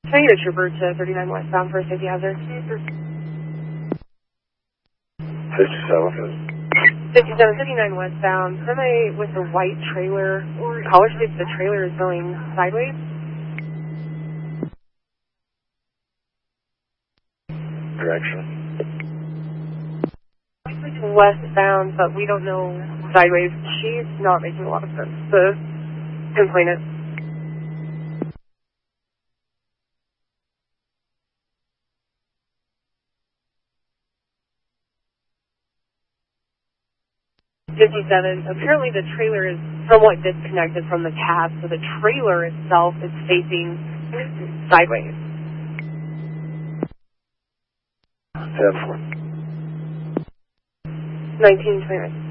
Can I get a trooper to 39 westbound for a safety hazard? 57, 59 westbound. Somebody with a white trailer. Caller states the trailer is going sideways. Direction. Westbound, but we don't know sideways. She's not making a lot of sense. The complainant. 57. Apparently the trailer is somewhat disconnected from the cab, so the trailer itself is facing sideways. 10-4. 1929.